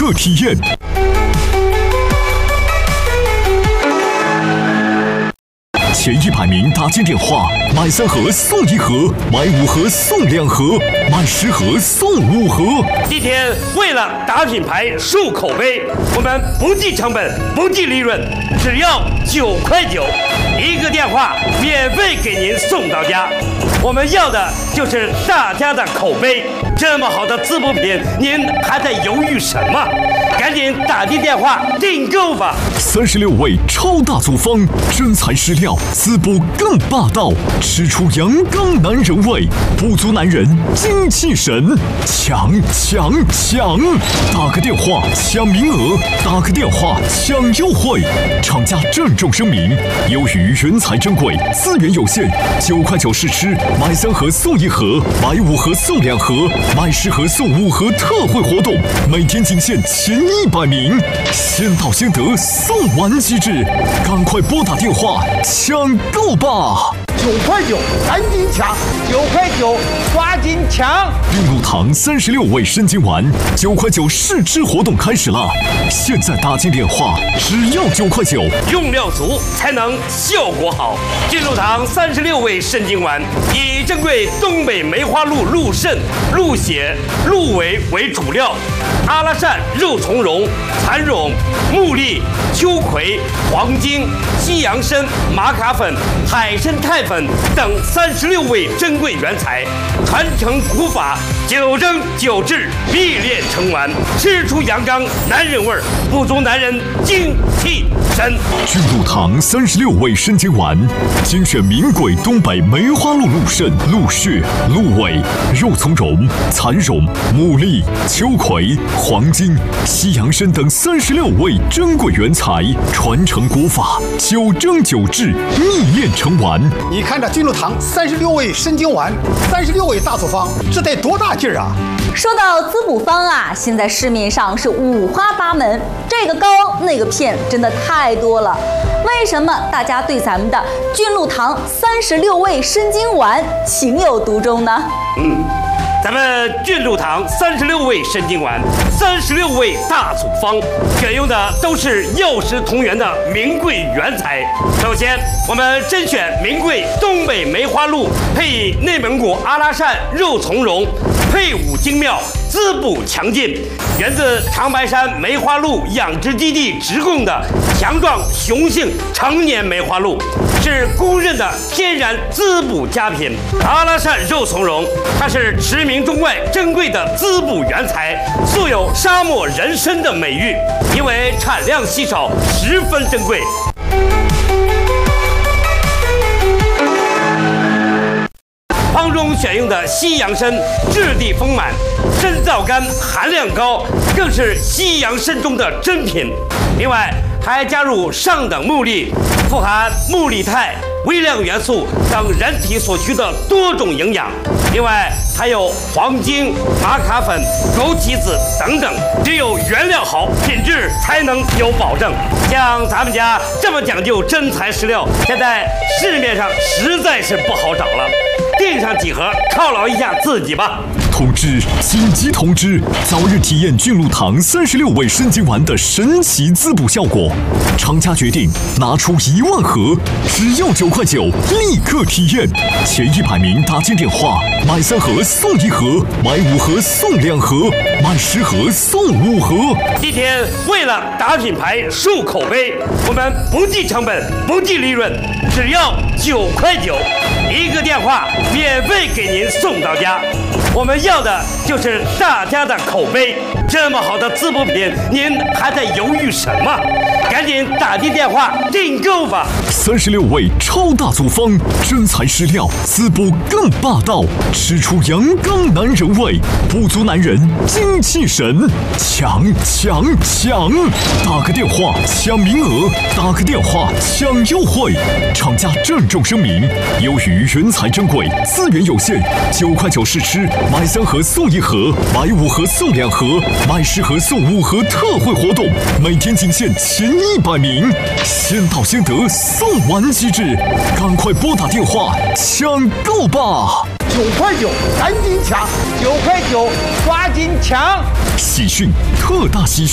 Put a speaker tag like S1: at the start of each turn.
S1: 刻体验。前100名打进电话，买3盒送1盒，买5盒送2盒，买10盒送5盒。
S2: 今天为了打品牌、树口碑，我们不计成本、不计利润，只要9块9，一个电话免费给您送到家。我们要的就是大家的口碑。这么好的滋补品，您还在犹豫什么？赶紧打进电话订购吧
S1: ！36味超大组方，真材实料，滋补更霸道，吃出阳刚男人味，补足男人精气神，抢！打个电话抢名额，打个电话抢优惠。厂家郑重声明：由于原材珍贵，资源有限，9块9试吃，买3盒送1盒，买5盒送2盒，买10盒送5盒特惠活动，每天仅限前100名，先到先得，送完即止，赶快拨打电话抢购吧
S3: ！9块9，赶紧抢！9块9，抓紧抢！
S1: 孕乳糖36味生津丸，9块9试吃活动开始了，现在打进电话只要9块9，
S2: 用料足才能效果好。孕乳糖36味生津丸以珍贵东北梅花鹿鹿肾、鹿血、鹿尾为主料，阿拉善、肉苁蓉、蚕苇、木栗、秋葵、黄精、西洋参、玛卡粉、海参肽粉等36味珍贵原材，传承古法，9蒸9制，秘炼成丸，吃出阳刚男人味儿，补足男人精气神。
S1: 菌乳糖36味生津丸，精选名贵东北梅花鹿鹿肾、鹿血、鹿尾、肉苁蓉、蚕苇、木栗、秋葵、黄精、西洋参等36味珍贵原材，传承古法，9蒸9制，秘炼成丸。
S3: 你看这菌乳糖36味生津丸，36味大组方，这得多大劲儿啊！
S4: 说到滋补方啊，现在市面上是五花八门，这个膏那个片真的太多了。为什么大家对咱们的菌乳糖36味生津丸情有独钟呢？
S2: 咱们菌乳糖36味生津丸，36味大组方，选用的都是药食同源的名贵原材。首先，我们甄选名贵东北梅花鹿，配以内蒙古阿拉善肉苁蓉，配伍精妙，滋补强劲，源自长白山梅花鹿养殖基地直供的强壮雄性成年梅花鹿，是公认的天然滋补佳品。阿拉善肉苁蓉，它是驰名中外珍贵的滋补原材，素有沙漠人参的美誉，因为产量稀少，十分珍贵。方中选用的西洋参质地丰满，参皂苷含量高，更是西洋参中的珍品。另外还加入上等木栗，富含木栗肽、微量元素等人体所需的多种营养。另外还有黄精、玛卡粉、枸杞子等等，只有原料好，品质才能有保证。像咱们家这么讲究真材实料，现在市面上实在是不好找了。订上几盒，犒劳一下自己吧。
S1: 通知！紧急通知！早日体验菌乳糖36味生津丸的神奇滋补效果。厂家决定拿出1万盒，只要9块9，立刻体验。前100名打进电话，买3盒送1盒，买5盒送2盒，买10盒送5盒。
S2: 今天为了打品牌、树口碑，我们不计成本、不计利润，只要9块9，一个电话免费给您送到家。我们要的就是大家的口碑。这么好的滋补品，您还在犹豫什么？赶紧打进电话订购吧
S1: ！36味超大组方，真材实料，滋补更霸道，吃出阳刚男人味，补足男人精气神，抢！打个电话抢名额，打个电话抢优惠。厂家郑重声明：由于原材珍贵，资源有限，9块9试吃，买3盒送1盒，买5盒送2盒，买10盒送5盒特惠活动，每天仅限前100名，先到先得，送完即止，赶快拨打电话抢购吧
S3: ！9块9，赶紧抢！9块9，抓紧抢！
S1: 喜讯，特大喜讯！